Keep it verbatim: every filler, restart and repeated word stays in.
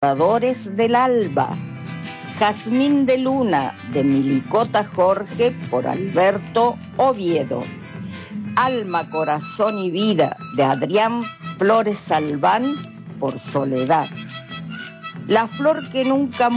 Adoradores del alba, Jazmín de luna de Milicota Jorge por Alberto Oviedo, Alma, corazón y vida de Adrián Flores Salván por Soledad, La flor que nunca